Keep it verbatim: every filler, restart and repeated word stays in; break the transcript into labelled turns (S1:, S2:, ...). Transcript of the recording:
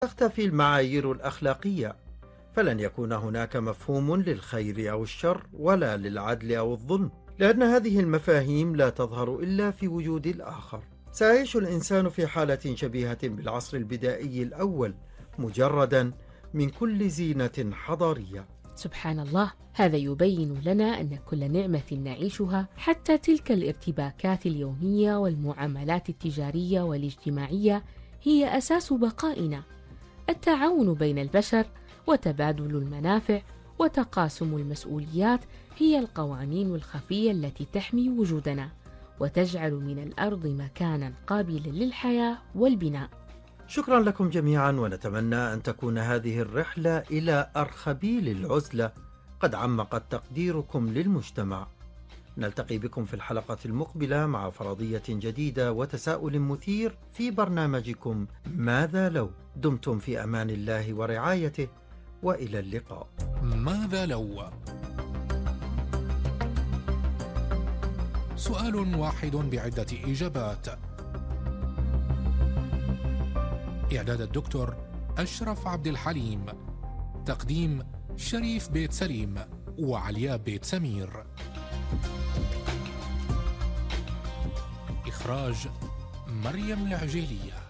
S1: تختفي المعايير الأخلاقية، فلن يكون هناك مفهوم للخير أو الشر ولا للعدل أو الظلم، لأن هذه المفاهيم لا تظهر إلا في وجود الآخر. سيعيش الإنسان في حالة شبيهة بالعصر البدائي الأول، مجردا من كل زينة حضارية.
S2: سبحان الله، هذا يبين لنا أن كل نعمة نعيشها، حتى تلك الارتباكات اليومية والمعاملات التجارية والاجتماعية، هي أساس بقائنا. التعاون بين البشر وتبادل المنافع وتقاسم المسؤوليات هي القوانين الخفية التي تحمي وجودنا وتجعل من الأرض مكانا قابلا للحياة والبناء.
S1: شكرا لكم جميعا، ونتمنى أن تكون هذه الرحلة إلى أرخبيل العزلة قد عمقت تقديركم للمجتمع. نلتقي بكم في الحلقة المقبلة مع فرضية جديدة وتساؤل مثير في برنامجكم ماذا لو. دمتم في أمان الله ورعايته، وإلى اللقاء.
S3: ماذا لو؟ سؤال واحد بعدة إجابات. إعداد الدكتور أشرف عبد الحليم. تقديم شريف بيت سليم وعلياء بيت سمير. إخراج مريم العجيلية.